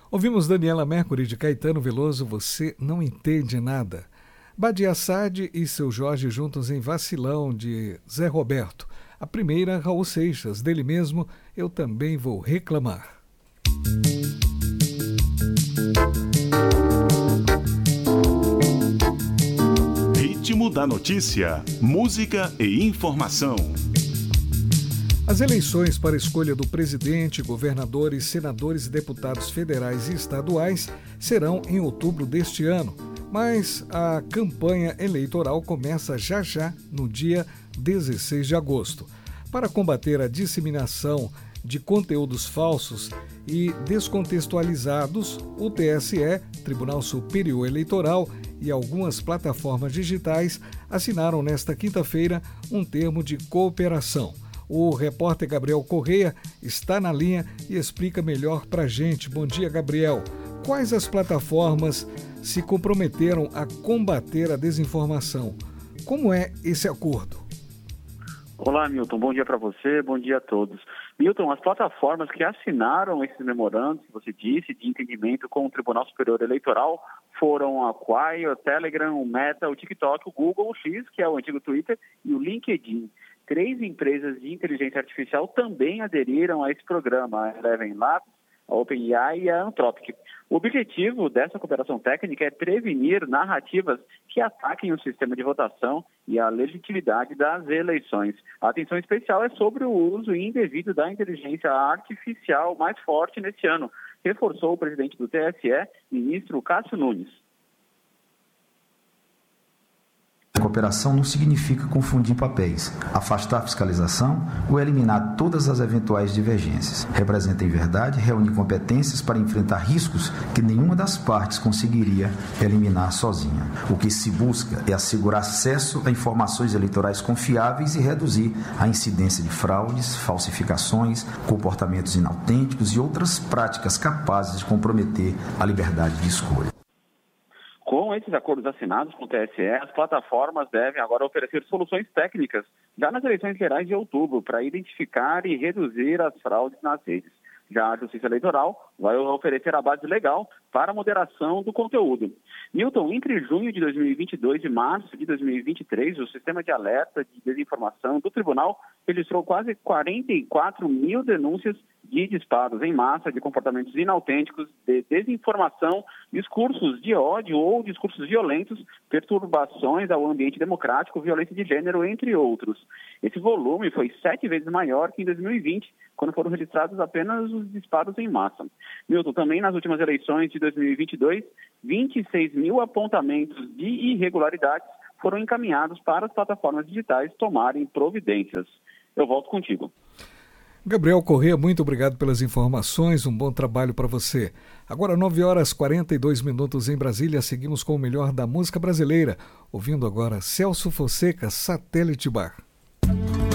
Ouvimos Daniela Mercury de Caetano Veloso, Você Não Entende Nada. Badia Assad e Seu Jorge juntos em Vacilão, de Zé Roberto. A primeira, Raul Seixas, dele mesmo, Eu Também Vou Reclamar. Ritmo da notícia, música e informação. As eleições para a escolha do presidente, governadores, senadores e deputados federais e estaduais serão em outubro deste ano, mas a campanha eleitoral começa já no dia 16 de agosto. Para combater a disseminação de conteúdos falsos e descontextualizados, o TSE, Tribunal Superior Eleitoral, e algumas plataformas digitais assinaram nesta quinta-feira um termo de cooperação. O repórter Gabriel Correia está na linha e explica melhor para a gente. Bom dia, Gabriel. Quais as plataformas se comprometeram a combater a desinformação? Como é esse acordo? Olá, Milton. Bom dia para você, bom dia a todos. Milton, as plataformas que assinaram esses memorandos, que você disse, de entendimento com o Tribunal Superior Eleitoral, foram a Quai, o Telegram, o Meta, o TikTok, o Google, o X, que é o antigo Twitter, e o LinkedIn. 3 empresas de inteligência artificial também aderiram a esse programa, a Eleven Labs, a OpenAI e a Anthropic. O objetivo dessa cooperação técnica é prevenir narrativas que ataquem o sistema de votação e a legitimidade das eleições. A atenção especial é sobre o uso indevido da inteligência artificial mais forte neste ano, reforçou o presidente do TSE, ministro Cássio Nunes. Cooperação não significa confundir papéis, afastar a fiscalização ou eliminar todas as eventuais divergências. Representa, em verdade, reunir competências para enfrentar riscos que nenhuma das partes conseguiria eliminar sozinha. O que se busca é assegurar acesso a informações eleitorais confiáveis e reduzir a incidência de fraudes, falsificações, comportamentos inautênticos e outras práticas capazes de comprometer a liberdade de escolha. Com esses acordos assinados com o TSE, as plataformas devem agora oferecer soluções técnicas já nas eleições gerais de outubro para identificar e reduzir as fraudes nas redes. Já a Justiça Eleitoral vai oferecer a base legal para a moderação do conteúdo. Milton, entre junho de 2022 e março de 2023, o sistema de alerta de desinformação do Tribunal registrou quase 44 mil denúncias de disparos em massa de comportamentos inautênticos, de desinformação, discursos de ódio ou discursos violentos, perturbações ao ambiente democrático, violência de gênero, entre outros. Esse volume foi 7 vezes maior que em 2020, quando foram registrados apenas os disparos em massa. Milton, também nas últimas eleições de 2022, 26 mil apontamentos de irregularidades foram encaminhados para as plataformas digitais tomarem providências. Eu volto contigo. Gabriel Corrêa, muito obrigado pelas informações, um bom trabalho para você. Agora 9h42 em Brasília, seguimos com o melhor da música brasileira, ouvindo agora Celso Fonseca, Satélite Bar.